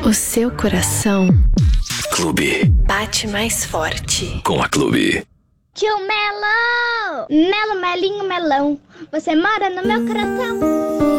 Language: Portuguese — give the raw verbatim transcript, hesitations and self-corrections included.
O seu coração Clube. bate mais forte Com a Clube. Tio Melo! Melo, melinho, melão, você mora no meu coração.